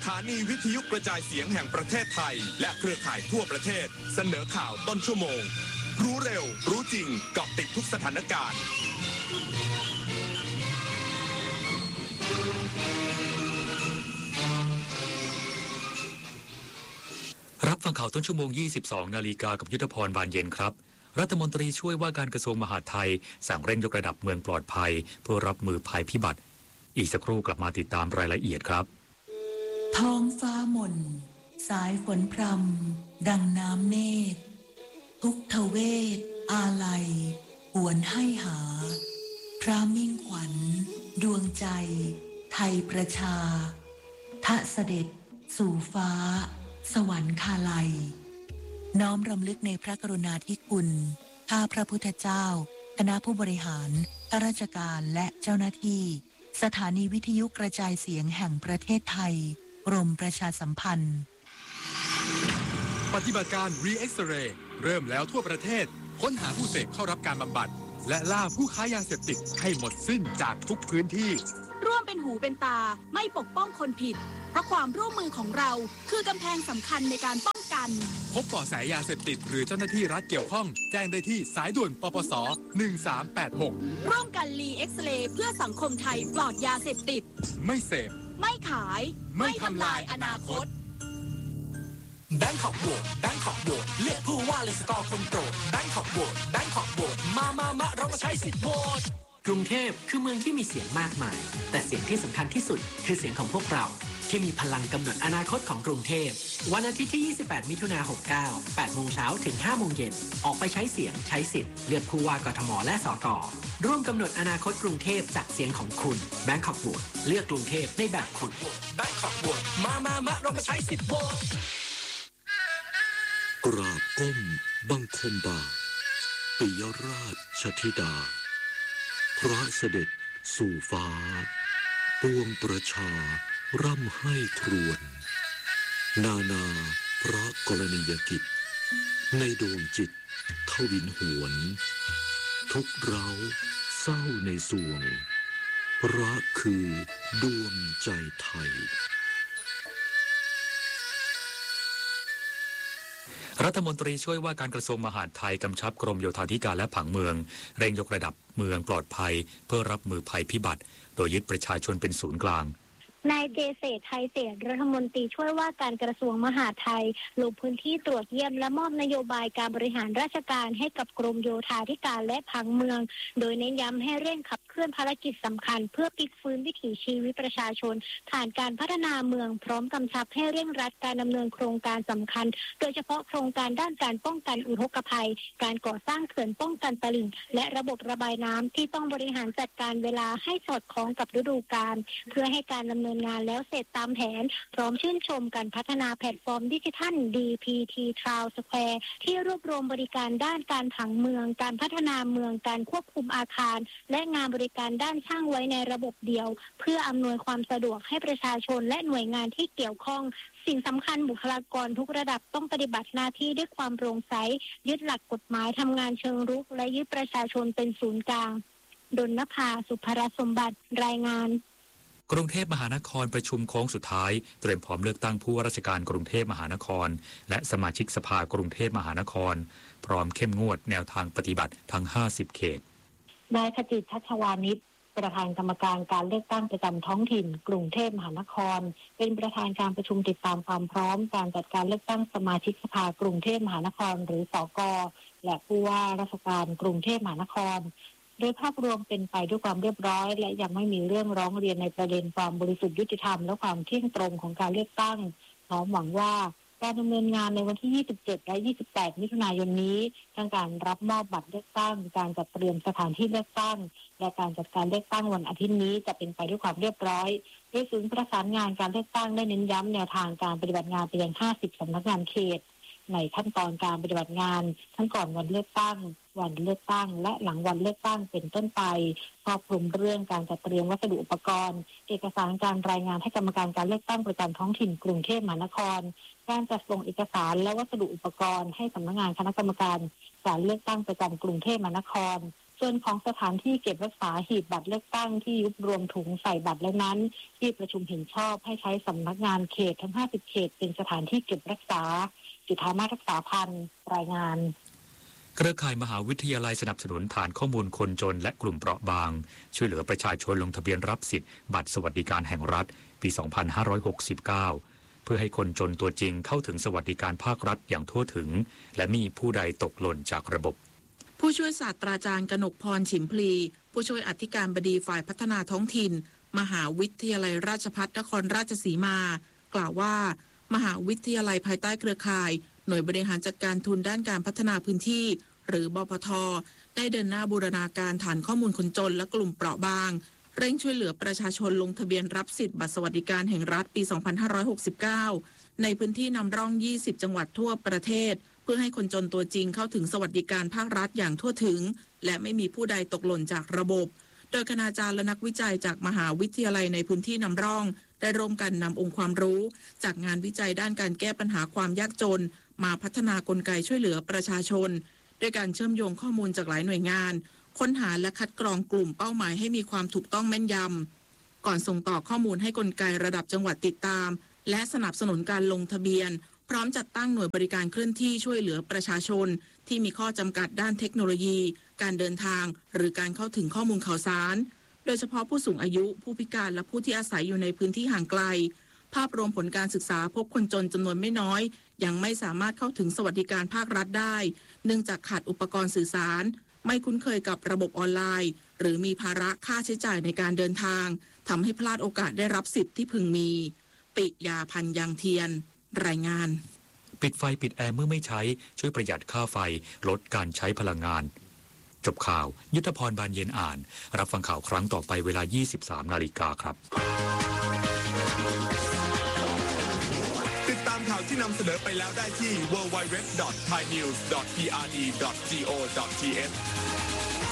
ถานีวิทยุกระจายเสียงแห่งประเทศไทยและเครือข่ายทั่วประเทศเสนอข่าวต้นชั่วโมงรู้เร็วรู้จริงเกาะติดทุกสถานการณ์รับฟังข่าวต้นชั่วโมง 22 นาฬิกากับยุทธพรบานเย็นครับรัฐมนตรีช่วยว่าการกระทรวงมหาดไทยสั่งเร่งยกระดับเมืองปลอดภัยเพื่อรับมือภัยพิบัติอีกสักครู่กลับมาติดตามรายละเอียดครับท้องฟ้าหม่นสายฝนพรำดังน้ำเนตรทุกทเวศอาลัยหวนให้หาพระมิ่งขวัญดวงใจไทยประชาทะเสด็จสู่ฟ้าสวรรคาลัยน้อมรำลึกในพระกรุณาธิคุณข้าพระพุทธเจ้าคณะผู้บริหารข้าราชการและเจ้าหน้าที่สถานีวิทยุกระจายเสียงแห่งประเทศไทยกรมประชาสัมพันธ์ปฏิบัติการ Re-X-Ray เริ่มแล้วทั่วประเทศค้นหาผู้เสพเข้ารับการบำบัดและล่าผู้ค้ายาเสพติดให้หมดสิ้นจากทุกพื้นที่ร่วมเป็นหูเป็นตาไม่ปกป้องคนผิดเพราะความร่วมมือของเราคือกำแพงสำคัญในการป้องกันพบเบาะแสยาเสพติดหรือเจ้าหน้าที่รัฐเกี่ยวข้องแจ้งได้ที่สายด่วนปปส1386 ร่วมกันรีเอ็กซเรย์เพื่อสังคมไทยปลอดยาเสพติดไม่เสพไม่ขายไม่ทำลายอนาคตแบงคอกโหวตแบงคอกโหวตเลือกผู้ว่าเลยสกอร์คนโปรดแบงคอกโหวตแบงคอกโหวตมาเรามาใช้สิทธิ์โหวตกรุงเทพคือเมืองที่มีเสียงมากมายแต่เสียงที่สำคัญที่สุดคือเสียงของพวกเราที่มีพลังกำหนดอนาคตของกรุงเทพวันอาทิตย์ที่ 28 มิถุนายน 69 8 โมงเช้าถึง 5 โมงเย็นออกไปใช้เสียงใช้สิทธิ์เลือกผู้ว่ากทมและสกร่วมกำหนดอนาคตกรุงเทพจากเสียงของคุณแบงคอกโหวตเลือกกรุงเทพในแบบคุณแบงคอกโหวตมาเรามาใช้สิทธิ์โหวตกราบก้มบังคมบาทปิยราชธิดาพระเสด็จสู่ฟ้าปวงประชาร่ำให้ครวญนาพระกรณียกิจในดวงจิตทวินหวนทุกเร้าเศร้าในสวงพระคือดวงใจไทยรัฐมนตรีช่วยว่าการกระทรวงมหาดไทยกำชับกรมโยธาธิการและผังเมืองเร่งยกระดับเมืองปลอดภัยเพื่อรับมือภัยพิบัติโดยยึดประชาชนเป็นศูนย์กลางนายเจเษฐไทยเศษรัฐมนตรีช่วยว่าการกระทรวงมหาดไทยลงพื้นที่ตรวจเยี่ยมและมอบนโยบายการบริหารราชการให้กับกรมโยธาธิการและผังเมืองโดยเน้นย้ำให้เร่งขับเคลื่อนภารกิจสำคัญเพื่อพลิกฟื้นวิถีชีวิตประชาชนผ่านการพัฒนาเมืองพร้อมกำชับให้เร่งรัดการดำเนินโครงการสำคัญโดยเฉพาะโครงการด้านการป้องกันอุทกภัยการก่อสร้างเขื่อนป้องกันตลิ่งและระบบระบายน้ำที่ต้องบริหารจัดการเวลาให้สอดคล้องกับฤดูกาลเพื่อให้การดำเนินงานแล้วเสร็จตามแผนพร้อมชื่นชมการพัฒนาแพลตฟอร์มดิจิทัล DPT Town Square ที่รวบรวมบริการด้านการผังเมืองการพัฒนาเมืองการควบคุมอาคารและงานบริการด้านช่างไว้ในระบบเดียวเพื่ออำนวยความสะดวกให้ประชาชนและหน่วยงานที่เกี่ยวข้องสิ่งสำคัญบุคลากรทุกระดับต้องปฏิบัติหน้าที่ด้วยความโปร่งใสยึดหลักกฎหมายทำงานเชิงรุกและยึดประชาชนเป็นศูนย์กลางดลนภาสุภรสมบัติรายงานกรุงเทพมหานครประชุมโค้งสุดท้ายเตรียมพร้อมเลือกตั้งผู้ว่าราชการกรุงเทพมหานครและสมาชิกสภากรุงเทพมหานครพร้อมเข้มงวดแนวทางปฏิบัติทั้ง50เขตนายขจิต ชัชวานิชประธานกรรมการการเลือกตั้งประจำท้องถิ่นกรุงเทพมหานครเป็นประธานการประชุมติดตามความพร้อมการจัดการเลือกตั้งสมาชิกสภากรุงเทพมหานครหรือสก.และผู้ว่าราชการกรุงเทพมหานครโดยภาพรวมเป็นไปด้วยความเรียบร้อยและยังไม่มีเรื่องร้องเรียนในประเด็นความบริสุทธิ์ยุติธรรมและความเที่ยงตรงของการเลือกตั้งพร้อมหวังว่าการดำเนินงานในวันที่ 27 และ 28 มิถุนายนนี้ทั้งการรับมอบบัตรเลือกตั้งการจัดเตรียมสถานที่เลือกตั้งและการจัดการเลือกตั้งวันอาทิตย์นี้จะเป็นไปด้วยความเรียบร้อยโดยศูนย์ประสานงานการเลือกตั้งได้เน้นย้ำแนวทางการปฏิบัติงานไปยัง 50 สำนักงานเขตในขั้นตอนการปฏิบัติงานทั้งก่อนวันเลือกตั้งวันเลือกตั้งและหลังวันเลือกตั้งเป็นต้นไปครอบคลุมเรื่องการจัดเตรียมวัสดุอุปกรณ์เอกสารการรายงานให้กรรมการการเลือกตั้งประจำท้องถิ่นกรุงเทพมหานครการจัดส่งเอกสารและวัสดุอุปกรณ์ให้สำนักงานคณะกรรมการการเลือกตั้งประจำกรุงเทพมหานครสส่วนของสถานที่เก็บรักษาหีบบัตรเลือกตั้งที่ยุบรวมถุงใส่บัตรแล้วนั้นที่ประชุมเห็นชอบให้ใช้สำนักงานเขตทั้ง50เขตเป็นสถานที่เก็บรักษาสิทธามารักษาพันธ์รายงานเครือข่ายมหาวิทยาลัยสนับสนุนฐานข้อมูลคนจนและกลุ่มเปราะบางช่วยเหลือประชาชนลงทะเบียนรับสิทธิ์บัตรสวัสดิการแห่งรัฐปี 2569 เพื่อให้คนจนตัวจริงเข้าถึงสวัสดิการภาครัฐอย่างทั่วถึงและมีผู้ใดตกหล่นจากระบบผู้ช่วยศาสตราจารย์กนกพรฉิมพลีผู้ช่วยอธิการบดีฝ่ายพัฒนาท้องถิ่นมหาวิทยาลัยราชภัฏนครราชสีมากล่าวว่ามหาวิทยาลัยภายใต้เครือข่ายหน่วยบริหารจัดการทุนด้านการพัฒนาพื้นที่หรือบพท.ได้เดินหน้าบูรณาการฐานข้อมูลคนจนและกลุ่มเปราะบางเร่งช่วยเหลือประชาชนลงทะเบียนรับสิทธิ์บัตรสวัสดิการแห่งรัฐปี 2569 ในพื้นที่นำร่อง 20 จังหวัดทั่วประเทศเพื่อให้คนจนตัวจริงเข้าถึงสวัสดิการภาครัฐอย่างทั่วถึงและไม่มีผู้ใดตกหล่นจากระบบโดยคณาจารย์และนักวิจัยจากมหาวิทยาลัยในพื้นที่นำร่องได้ร่วมกันนำองค์ความรู้จากงานวิจัยด้านการแก้ปัญหาความยากจนมาพัฒนากลไกช่วยเหลือประชาชนด้วยการเชื่อมโยงข้อมูลจากหลายหน่วยงานค้นหาและคัดกรองกลุ่มเป้าหมายให้มีความถูกต้องแม่นยำก่อนส่งต่อข้อมูลให้กลไกระดับจังหวัดติดตามและสนับสนุนการลงทะเบียนพร้อมจัดตั้งหน่วยบริการเคลื่อนที่ช่วยเหลือประชาชนที่มีข้อจำกัดด้านเทคโนโลยีการเดินทางหรือการเข้าถึงข้อมูลข่าวสารโดยเฉพาะผู้สูงอายุผู้พิการและผู้ที่อาศัยอยู่ในพื้นที่ห่างไกลภาพรวมผลการศึกษาพบคนจนจำนวนไม่น้อยยังไม่สามารถเข้าถึงสวัสดิการภาครัฐได้เนื่องจากขาดอุปกรณ์สื่อสารไม่คุ้นเคยกับระบบออนไลน์หรือมีภาระค่าใช้จ่ายในการเดินทางทำให้พลาดโอกาสได้รับสิทธิ์ที่พึงมีปิยาพันธ์ยังเทียนรายงานปิดไฟปิดแอร์เมื่อไม่ใช้ช่วยประหยัดค่าไฟลดการใช้พลังงานจบข่าวยุทธพรบานเย็นอ่านรับฟังข่าวครั้งต่อไปเวลา 23:00 น.ครับติดตามข่าวที่นำเสนอไปแล้วได้ที่ www.thainews.prd.go.th